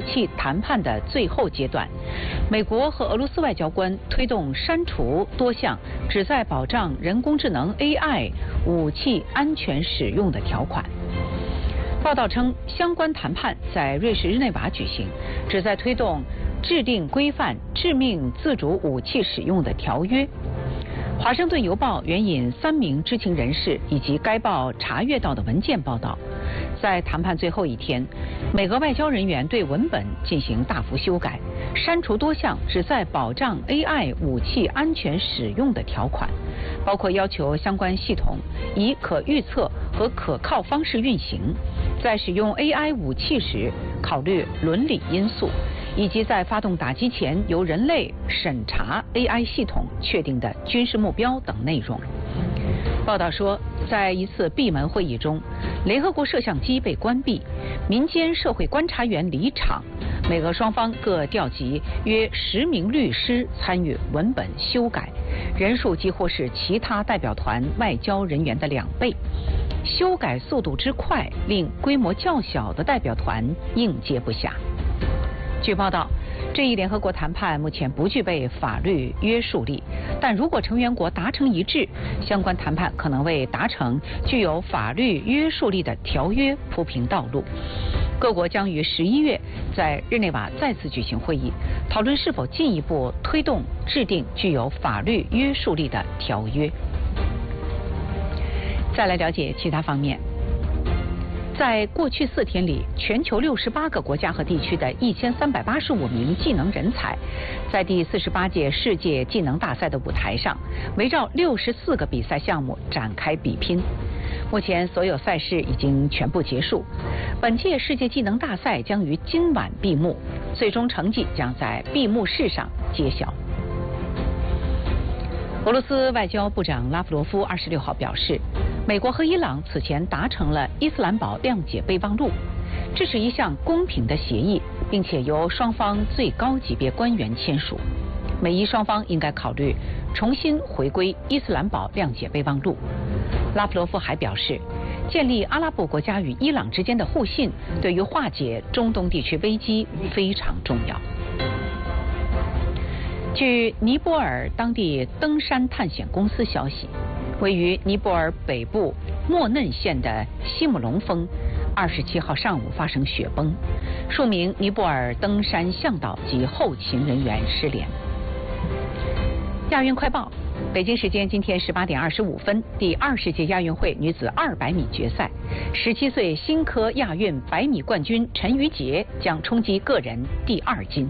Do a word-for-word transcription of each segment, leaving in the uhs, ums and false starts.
器谈判的最后阶段，美国和俄罗斯外交官推动删除多项旨在保障人工智能 A I 武器安全使用的条款。报道称，相关谈判在瑞士日内瓦举行，旨在推动制定规范致命自主武器使用的条约。华盛顿邮报援引三名知情人士以及该报查阅到的文件报道，在谈判最后一天，美俄外交人员对文本进行大幅修改，删除多项旨在保障 A I 武器安全使用的条款，包括要求相关系统以可预测和可靠方式运行，在使用 A I 武器时考虑伦理因素，以及在发动打击前由人类审查 A I 系统确定的军事目标等内容。报道说，在一次闭门会议中，联合国摄像机被关闭，民间社会观察员离场，美俄双方各调集约十名律师参与文本修改，人数几乎是其他代表团外交人员的两倍。修改速度之快，令规模较小的代表团应接不暇。据报道，这一联合国谈判目前不具备法律约束力，但如果成员国达成一致，相关谈判可能为达成具有法律约束力的条约铺平道路。各国将于十一月在日内瓦再次举行会议，讨论是否进一步推动制定具有法律约束力的条约。再来了解其他方面。在过去四天里，全球六十八个国家和地区的一千三百八十五名技能人才，在第四十八届世界技能大赛的舞台上，围绕六十四个比赛项目展开比拼。目前所有赛事已经全部结束，本届世界技能大赛将于今晚闭幕，最终成绩将在闭幕式上揭晓。俄罗斯外交部长拉夫罗夫二十六号表示，美国和伊朗此前达成了伊斯兰堡谅解备忘录，这是一项公平的协议，并且由双方最高级别官员签署。美伊双方应该考虑重新回归伊斯兰堡谅解备忘录。拉夫罗夫还表示，建立阿拉伯国家与伊朗之间的互信，对于化解中东地区危机非常重要。据尼泊尔当地登山探险公司消息，位于尼泊尔北部莫嫩县的西姆龙峰，二十七号上午发生雪崩，数名尼泊尔登山向导及后勤人员失联。亚运快报，北京时间今天十八点二十五分，第二十届亚运会女子二百米决赛，十七岁新科亚运百米冠军陈芋洁将冲击个人第二金。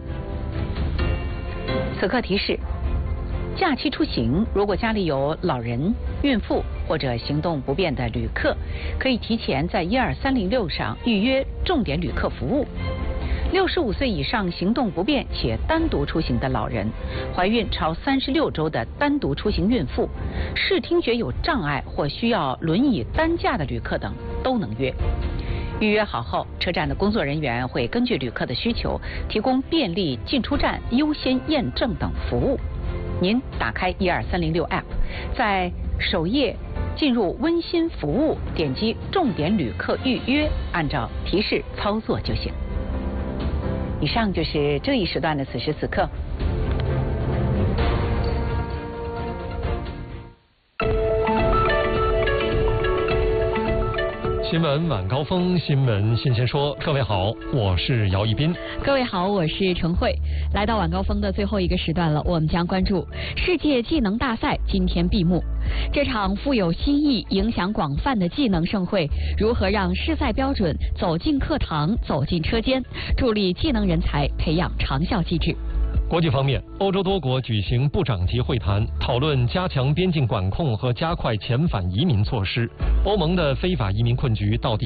此刻提示：假期出行，如果家里有老人、孕妇或者行动不便的旅客，可以提前在一二三零六上预约重点旅客服务。六十五岁以上行动不便且单独出行的老人，怀孕超三十六周的单独出行孕妇，视听觉有障碍或需要轮椅担架的旅客等都能约。预约好后，车站的工作人员会根据旅客的需求，提供便利进出站优先验证等服务。您打开一二三零六 App， 在首页进入温馨服务，点击重点旅客预约，按照提示操作就行。以上就是这一时段的此时此刻。 新闻晚高峰，新闻新鲜说。各位好，我是姚一斌。 各位好，我是程慧。来到晚高峰的最后一个时段了，我们将关注世界技能大赛今天闭幕。这场富有新意、影响广泛的技能盛会，如何让试赛标准走进课堂、走进车间，助力技能人才培养长效机制？ 国际方面，欧洲多国举行部长级会谈，讨论加强边境管控和加快遣返移民措施。欧盟的非法移民困局到底